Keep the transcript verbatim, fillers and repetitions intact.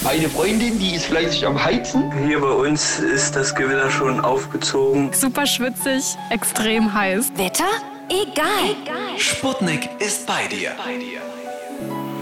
Eine Freundin, die ist fleißig am Heizen. Hier bei uns ist das Gewitter schon aufgezogen. Super schwitzig, extrem heiß. Wetter? Egal. Sputnik ist bei dir. Bei dir.